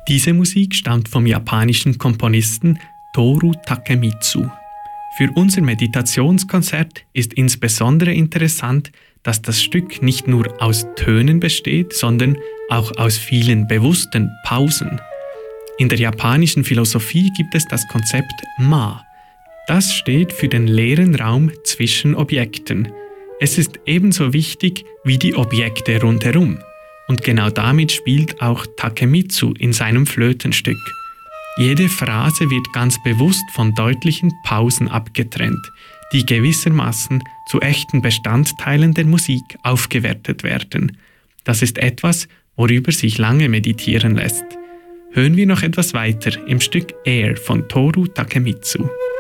Diese Musik stammt vom japanischen Komponisten Toru Takemitsu. Für unser Meditationskonzert ist insbesondere interessant, dass das Stück nicht nur aus Tönen besteht, sondern auch aus vielen bewussten Pausen. In der japanischen Philosophie gibt es das Konzept Ma. Das steht für den leeren Raum zwischen Objekten. Es ist ebenso wichtig wie die Objekte rundherum. Und genau damit spielt auch Takemitsu in seinem Flötenstück. Jede Phrase wird ganz bewusst von deutlichen Pausen abgetrennt, die gewissermaßen zu echten Bestandteilen der Musik aufgewertet werden. Das ist etwas, worüber sich lange meditieren lässt. Hören wir noch etwas weiter im Stück Air von Toru Takemitsu.